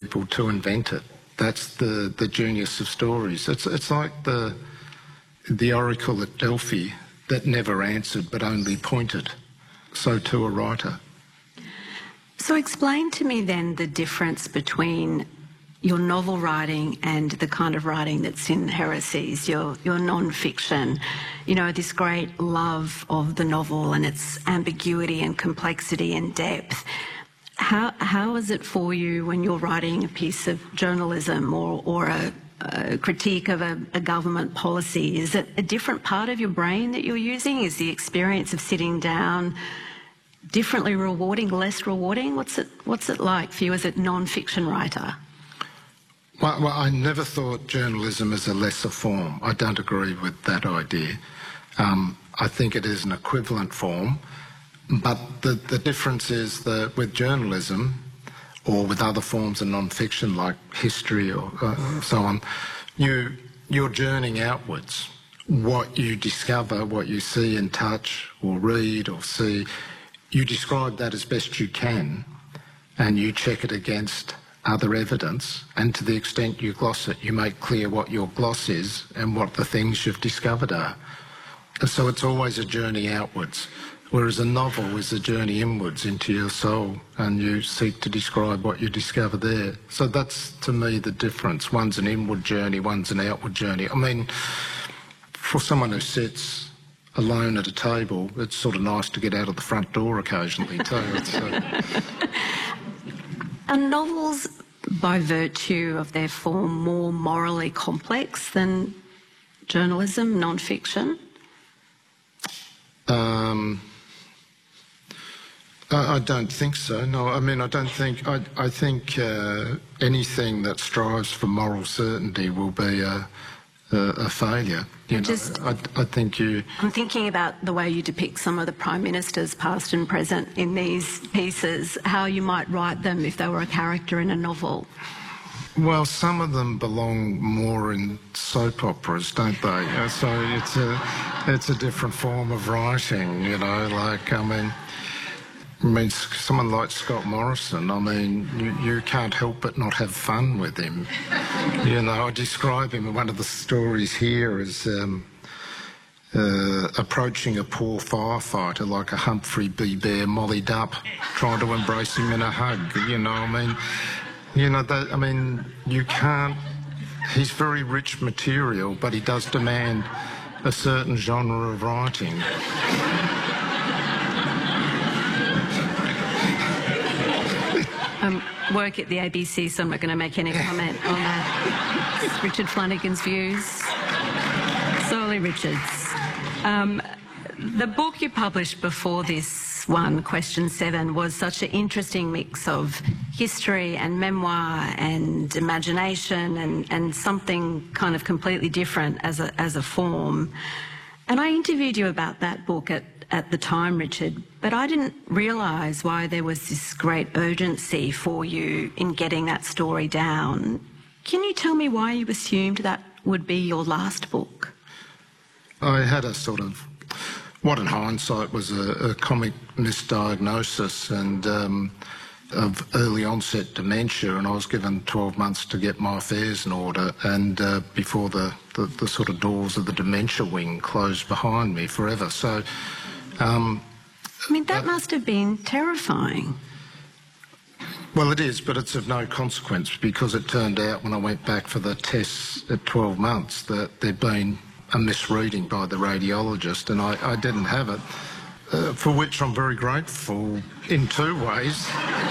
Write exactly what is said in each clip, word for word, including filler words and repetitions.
people to invent it. That's the, the genius of stories. It's, it's like the, the oracle at Delphi that never answered but only pointed. So too a writer. So explain to me then the difference between your novel writing and the kind of writing that's in Heresies, your, your non-fiction, you know, this great love of the novel and its ambiguity and complexity and depth. How, how is it for you when you're writing a piece of journalism or, or a, a critique of a, a government policy? Is it a different part of your brain that you're using? Is the experience of sitting down differently rewarding, less rewarding? What's it, what's it like for you as a non-fiction writer? Well, well, I never thought journalism is a lesser form. I don't agree with that idea. Um, I think it is an equivalent form, but the, the difference is that with journalism, or with other forms of non-fiction like history or uh, so on, you, you're journeying outwards. What you discover, what you see and touch or read or see, you describe that as best you can, and you check it against other evidence, and to the extent you gloss it, you make clear what your gloss is and what the things you've discovered are. So it's always a journey outwards, whereas a novel is a journey inwards into your soul, and you seek to describe what you discover there. So that's, to me, the difference. One's an inward journey, one's an outward journey. I mean, for someone who sits alone at a table, it's sort of nice to get out of the front door occasionally too. It's, uh... Are novels, by virtue of their form, more morally complex than journalism, non-fiction? Um, I, I don't think so, no. I mean, I don't think... I, I think uh, anything that strives for moral certainty will be a, a, a failure. You know, just, I, I think you... I'm thinking about the way you depict some of the Prime Ministers, past and present, in these pieces, how you might write them if they were a character in a novel. Well, some of them belong more in soap operas, don't they? So it's a, it's a different form of writing, you know, like, I mean... I mean, someone like Scott Morrison, I mean, you, you can't help but not have fun with him. You know, I describe him in one of the stories here as um, uh, approaching a poor firefighter like a Humphrey B. Bear mollied up, trying to embrace him in a hug, you know, I mean, you know, that, I mean, you can't, he's very rich material, but he does demand a certain genre of writing. Um, work at the A B C, so I'm not going to make any comment on that. It's Richard Flanagan's views. Solely Richard's. Um, the book you published before this one, Question seven, was such an interesting mix of history and memoir and imagination and, and something kind of completely different as a, as a form. And I interviewed you about that book at at the time, Richard, but I didn't realise why there was this great urgency for you in getting that story down. Can you tell me why you assumed that would be your last book? I had a sort of, what in hindsight was a, a comic misdiagnosis and um, of early onset dementia, and I was given twelve months to get my affairs in order, and uh, before the, the, the sort of doors of the dementia wing closed behind me forever. So Um, I mean, that uh, must have been terrifying. Well, it is, but it's of no consequence, because it turned out when I went back for the tests at twelve months that there'd been a misreading by the radiologist, and I, I didn't have it, uh, for which I'm very grateful in two ways.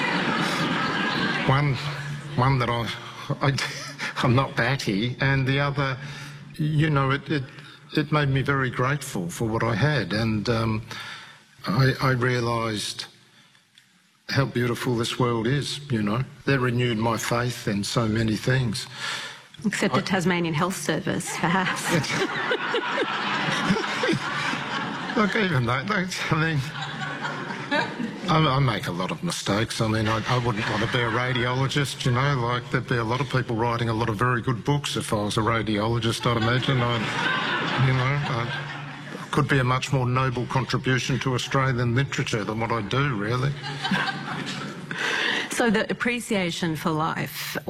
One, one that I, I, I'm not batty, and the other, you know, it, it It made me very grateful for what I had, and um, I, I realised how beautiful this world is, you know. That renewed my faith in so many things. Except I, a Tasmanian Health Service, perhaps. Look, even that, I mean, I, I make a lot of mistakes. I mean, I, I wouldn't want to be a radiologist, you know, like there'd be a lot of people writing a lot of very good books if I was a radiologist, I'd imagine. I'd, You know, uh, could be a much more noble contribution to Australian literature than what I do, really. So the appreciation for life